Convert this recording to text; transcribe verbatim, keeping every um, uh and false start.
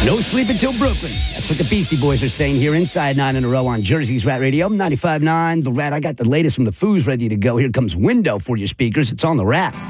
No sleep until Brooklyn. That's what the Beastie Boys are saying here inside Nine in a Row on Jersey's Rat Radio. ninety-five point nine, The Rat. I got the latest from the Foos ready to go. Here comes Window for your speakers. It's on The Rat.